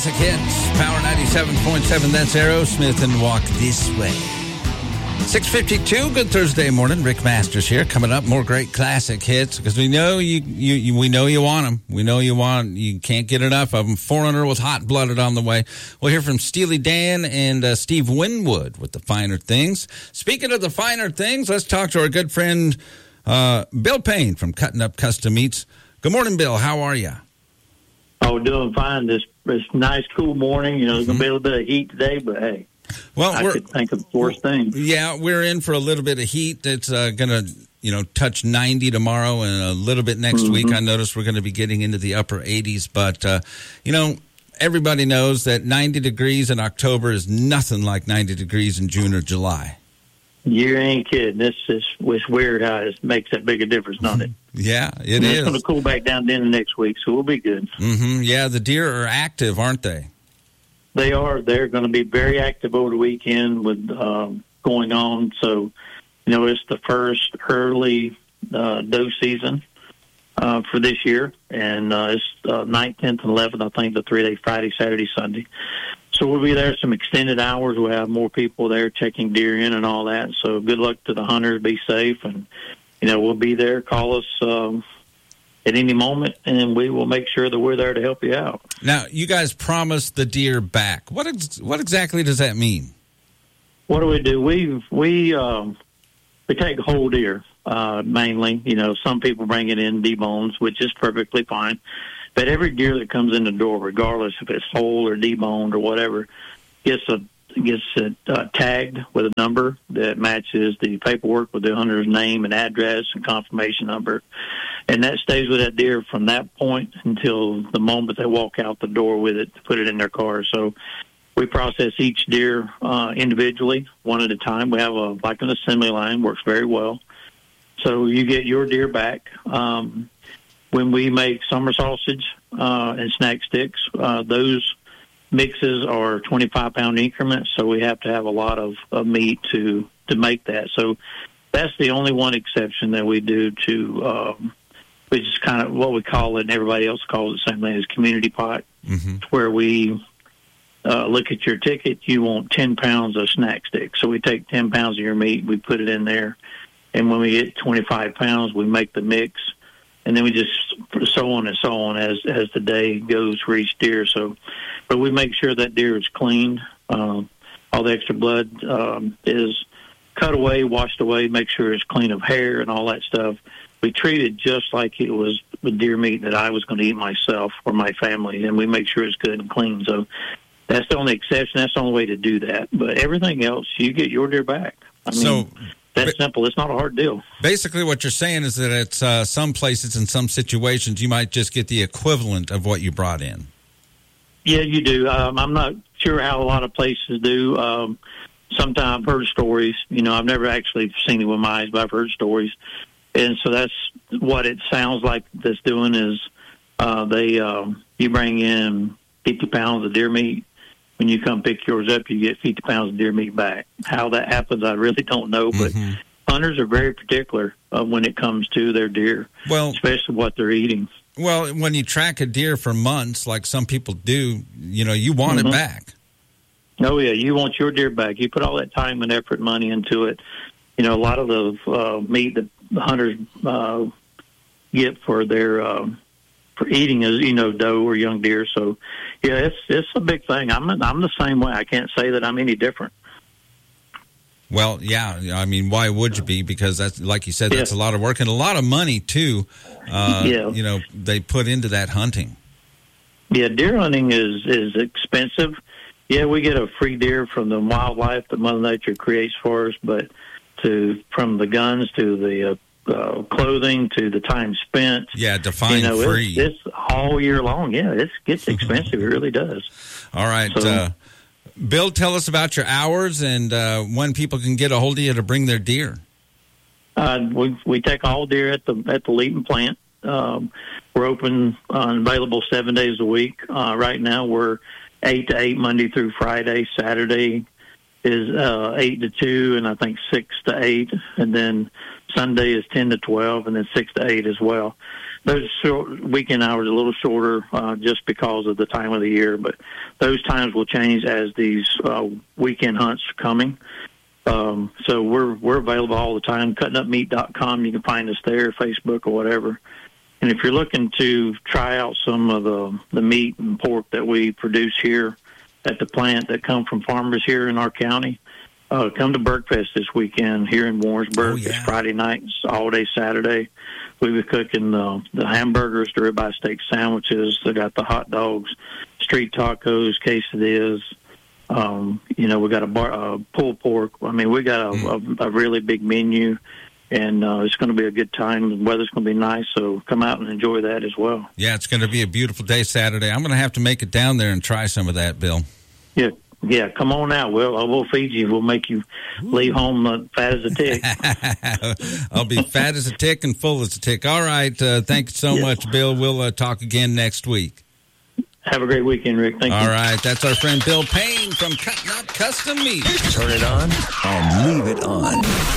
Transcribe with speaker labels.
Speaker 1: classic hits. Power 97.7, that's Aerosmith and Walk This Way. 6:52, good Thursday morning. Rick Masters here. Coming up, more great classic hits because we know we know you want them. We know you can't get enough of them. Foreigner with Hot Blooded on the way. We'll hear from Steely Dan and Steve Winwood with the Finer Things. Speaking of the finer things, let's talk to our good friend Bill Payne from Cutting Up Custom Meats. Good morning, Bill. How are you?
Speaker 2: Oh, doing fine. This nice, cool morning. There's going to be a little bit of heat today, but hey.
Speaker 1: Well,
Speaker 2: I could think of the worst thing.
Speaker 1: Yeah, we're in for a little bit of heat. It's going to, touch 90 tomorrow and a little bit next week. I noticed we're going to be getting into the upper 80s. But, everybody knows that 90 degrees in October is nothing like 90 degrees in June or July.
Speaker 2: You ain't kidding. It's weird how it makes that big a difference, doesn't it?
Speaker 1: Yeah, it is.
Speaker 2: It's going to cool back down the end of next week, so we'll be good.
Speaker 1: Yeah, the deer are active, aren't they?
Speaker 2: They are. They're going to be very active over the weekend with going on. So, it's the first early doe season for this year. And it's 9th, 10th, and 11th, I think, the 3-day Friday, Saturday, Sunday. So we'll be there some extended hours. We'll have more people there checking deer in and all that. So good luck to the hunters. Be safe. And, we'll be there. Call us at any moment, and we will make sure that we're there to help you out.
Speaker 1: Now, you guys promised the deer back. What exactly does that mean?
Speaker 2: What do? We take whole deer mainly. Some people bring it in debones, which is perfectly fine. But every deer that comes in the door, regardless if it's whole or deboned or whatever, gets tagged with a number that matches the paperwork with the hunter's name and address and confirmation number. And that stays with that deer from that point until the moment they walk out the door with it to put it in their car. So we process each deer individually, one at a time. We have like an assembly line, works very well. So you get your deer back. When we make summer sausage and snack sticks, those mixes are 25-pound increments, so we have to have a lot of meat to make that. So that's the only one exception that we do to which is kind of what we call it, and everybody else calls it the same thing as community pot, where we look at your ticket. You want 10 pounds of snack sticks. So we take 10 pounds of your meat, we put it in there, and when we get 25 pounds, we make the mix, and then we just so on as the day goes for each deer. So, but we make sure that deer is cleaned. All the extra blood is cut away, washed away, make sure it's clean of hair and all that stuff. We treat it just like it was the deer meat that I was going to eat myself or my family, and we make sure it's good and clean. So that's the only exception. That's the only way to do that. But everything else, you get your deer back. I mean, that's simple. It's not a hard deal.
Speaker 1: Basically, what you're saying is that at some places, in some situations, you might just get the equivalent of what you brought in. Yeah,
Speaker 2: you do. I'm not sure how a lot of places do. Sometimes I've heard stories. I've never actually seen it with my eyes, but I've heard stories. And so that's what it sounds like that's doing is you bring in 50 pounds of deer meat. When you come pick yours up, you get 50 pounds of deer meat back. How that happens, I really don't know. But hunters are very particular when it comes to their deer, especially what they're eating.
Speaker 1: Well, when you track a deer for months, like some people do, you want it back.
Speaker 2: Oh, yeah, you want your deer back. You put all that time and effort and money into it. A lot of the meat that the hunters get for their for eating is doe or young deer. So yeah, it's a big thing. I'm the same way. I can't say that I'm any different.
Speaker 1: Well, yeah, I mean, why would you be? Because that's, like you said, that's a lot of work and a lot of money too. They put into that hunting.
Speaker 2: Yeah, deer hunting is expensive. Yeah, we get a free deer from the wildlife that Mother Nature creates for us, but from the guns to the clothing to the time spent.
Speaker 1: Yeah, define free.
Speaker 2: It's all year long. Yeah, it gets expensive. It really does.
Speaker 1: All right. So, Bill, tell us about your hours and when people can get a hold of you to bring their deer.
Speaker 2: We take all deer at the Leeton plant. We're open available 7 days a week. Right now we're 8 to 8 Monday through Friday. Saturday is 8 to 2, and I think 6 to 8, and then Sunday is 10 to 12, and then 6 to 8 as well. those weekend hours are a little shorter just because of the time of the year, but those times will change as these weekend hunts are coming. So we're available all the time. CuttingUpMeat.com. You can find us there, Facebook or whatever. And if you're looking to try out some of the meat and pork that we produce here at the plant that come from farmers here in our county, come to Bergfest this weekend here in Warrensburg.
Speaker 1: Oh, yeah.
Speaker 2: It's Friday night. It's all day Saturday. We'll be cooking the hamburgers, the ribeye steak sandwiches. They got the hot dogs, street tacos, quesadillas. We got a pulled pork. I mean, we got a really big menu, and it's going to be a good time. The weather's going to be nice, so come out and enjoy that as well.
Speaker 1: Yeah, it's going to be a beautiful day Saturday. I'm going to have to make it down there and try some of that, Bill.
Speaker 2: Yeah, come on out. We'll feed you. We'll make you leave home fat as a tick.
Speaker 1: I'll be fat as a tick and full as a tick. All right. Thank you so much, Bill. We'll talk again next week.
Speaker 2: Have a great weekend, Rick. Thank you.
Speaker 1: All right. That's our friend Bill Payne from Cutting Up Custom Meat.
Speaker 3: Turn it on and leave it on.